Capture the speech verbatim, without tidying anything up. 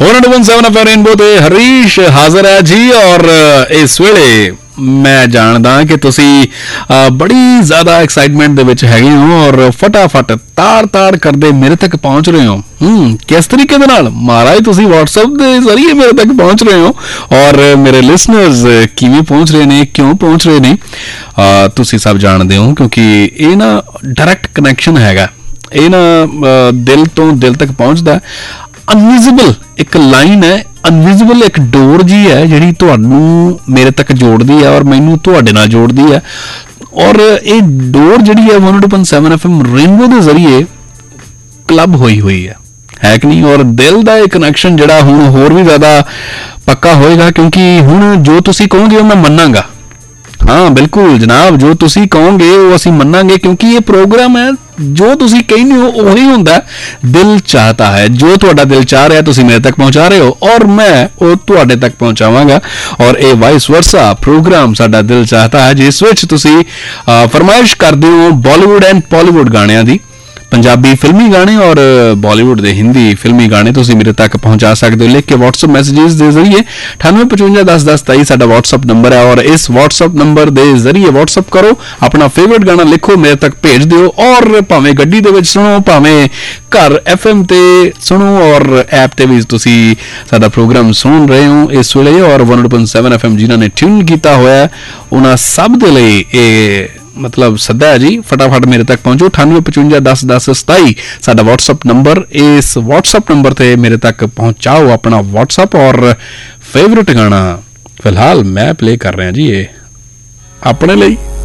One one seven F rainbow ते हरीश हाजिर है जी। और इस वेले मैं जानदा कि तुसी बड़ी ज़्यादा एक्साइटमेंट दे विच हैगे हो और फटाफट ताड़ ताड़ करदे मेरे तक पहुँच रहे हो। हम्म किस तरीके दे नाल महाराज तुसी व्हाट्सएप दे जरिए मेरे तक पहुँच रहे हो और मेरे लिसनर्स किवें पहुँच रहे ने, क्यों पहुँच रहे ने, तुसी सब जानदे हो क्योंकि ये ना डायरैक्ट कनैक्शन हैगा। ये ना दिल तो दिल तक पहुँचदा। अनविजिबल एक लाइन है, अनविजिबल एक डोर जी है जिहड़ी तुहानू मेरे तक जोड़दी है और मैनू तुहाडे नाल जोड़दी है। और ये डोर जिहड़ी है one two point seven F M rainbow के जरिए क्लब हुई हुई है है कि नहीं। और दिल का एक कनैक्शन जिहड़ा हुण होर भी ज़्यादा पक्का होएगा क्योंकि हुण जो तुसी कहोगे मैं मन्नांगा। हाँ बिल्कुल जनाब, जो तुसी कहोगे वो असीं मन्नांगे क्योंकि ये प्रोग्राम है जो तुसी कहने हो वही हुंदा है। दिल चाहता है, जो तुहाडा दिल चाह रहा है तुसी मेरे तक पहुंचा रहे हो और मैं वो तुहाडे तक पहुंचावांगा। और ये वाइस वर्सा प्रोग्राम साडा दिल चाहता है जिस विच तुसी फरमाइश करदे हो बॉलीवुड एंड बॉलीवुड गाणियां दी। पंजाबी फिल्मी गाने और बॉलीवुड दे हिंदी फिल्मी गाने तुसी मेरे तक पहुंचा सकते हो लिख के व्हाट्सएप मैसेजेस के जरिए। अठानवे पचवंजा दस दस तेई साडा व्हाट्सएप नंबर है और इस व्हाट्सएप नंबर के जरिए व्हाट्सएप करो, अपना फेवरेट गाना लिखो, मेरे तक भेज दियो। और भावें गड्डी दे विच सुनो, भावें घर एफ एम ते सुनो और ऐप ते भी तुसी साडा प्रोग्राम सुन रहे हो इस वेले। और one point seven F M जिन्हां ने ट्यून किया होया उन्हां सब दे लई ए मतलब सदा है जी, फटाफट मेरे तक पहुंचो। अठानवे पचवंजा दस दस सताई साडा व्हाट्सएप नंबर, इस व्हाट्सएप नंबर ते मेरे तक पहुंचाओ अपना व्हाट्सएप और फेवरेट गाना। फिलहाल मैं प्ले कर रहा जी ये अपने लिए।